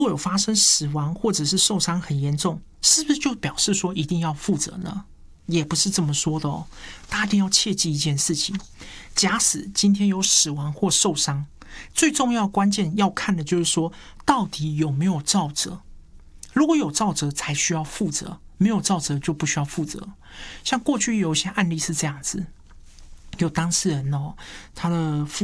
如果有发生死亡或者是受伤很严重，是不是就表示说一定要负责呢？也不是这么说的哦。大家一定要切记一件事情：假使今天有死亡或受伤，最重要关键要看的就是说，到底有没有肇责。如果有肇责才需要负责，没有肇责就不需要负责。像过去有一些案例是这样子，有当事人哦，他的父